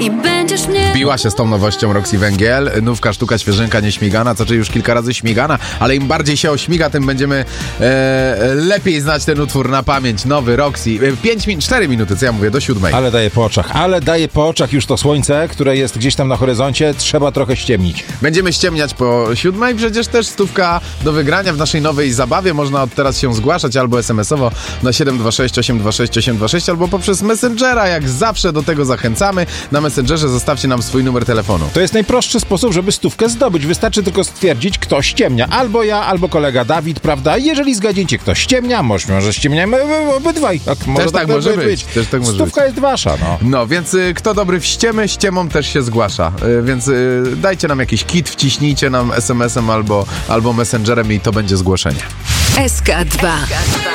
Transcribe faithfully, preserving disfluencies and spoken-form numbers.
i będziesz mnie... Biła się z tą nowością Roxy Węgiel, nówka, sztuka, świeżynka, nieśmigana, co czy już kilka razy śmigana, ale im bardziej się ośmiga, tym będziemy e, lepiej znać ten utwór na pamięć. Nowy Roxy, pięć min, cztery minuty, co ja mówię, do siódmej. Ale daje po oczach, ale daje po oczach już to słońce, które jest gdzieś tam na horyzoncie, trzeba trochę ściemnić. Będziemy ściemniać po siódmej, przecież też stówka do wygrania w naszej nowej zabawie, można od teraz się zgłaszać albo es em esowo na siedem dwa sześć osiem dwa sześć osiem dwa sześć albo poprzez Messengera, jak zawsze do tego zachęcamy. Na Messengerze zostawcie nam swój numer telefonu. To jest najprostszy sposób, żeby stówkę zdobyć. Wystarczy tylko stwierdzić, kto ściemnia. Albo ja, albo kolega Dawid, prawda? Jeżeli zgadziecie, kto ściemnia, może, może ściemniamy obydwaj. Tak, może też tak, tak może być. być. Też tak może Stówka być. jest wasza, no. No, więc y, kto dobry w ściemy, ściemą też się zgłasza. Y, więc y, dajcie nam jakiś kit, wciśnijcie nam es em esem albo, albo Messengerem i to będzie zgłoszenie. S K dwa.